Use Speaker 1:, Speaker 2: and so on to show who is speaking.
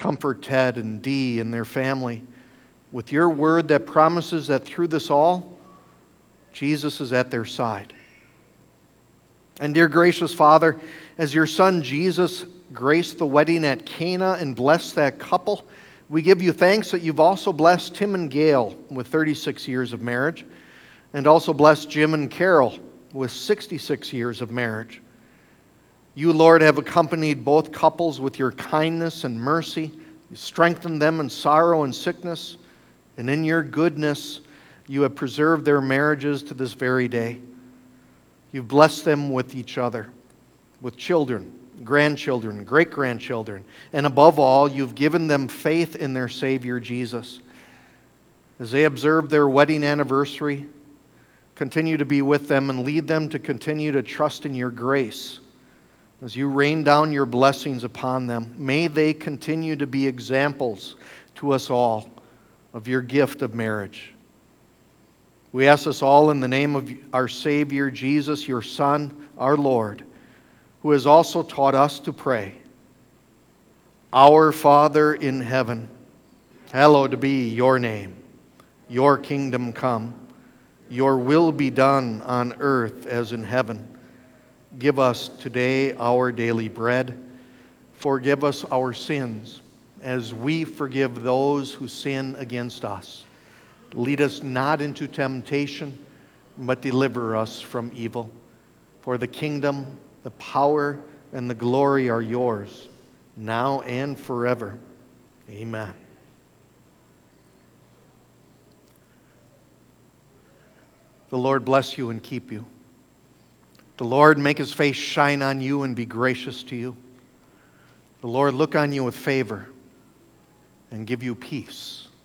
Speaker 1: comfort Ted and Dee and their family with your word that promises that through this all, Jesus is at their side. And dear gracious Father, as your Son Jesus graced the wedding at Cana and blessed that couple, we give you thanks that you've also blessed Tim and Gail with 36 years of marriage, and also blessed Jim and Carol with 66 years of marriage. You, Lord, have accompanied both couples with your kindness and mercy. You strengthened them in sorrow and sickness, and in your goodness, you have preserved their marriages to this very day. You've blessed them with each other, with children, grandchildren, great-grandchildren, and above all, you've given them faith in their Savior Jesus. As they observe their wedding anniversary, continue to be with them and lead them to continue to trust in your grace. As you rain down your blessings upon them, may they continue to be examples to us all of your gift of marriage. We ask this all in the name of our Savior, Jesus, your Son, our Lord, who has also taught us to pray. Our Father in heaven, hallowed be your name. Your kingdom come. Your will be done on earth as in heaven. Give us today our daily bread. Forgive us our sins, as we forgive those who sin against us. Lead us not into temptation, but deliver us from evil. For the kingdom, the power, and the glory are yours, now and forever. Amen. The Lord bless you and keep you. The Lord make his face shine on you and be gracious to you. The Lord look on you with favor and give you peace.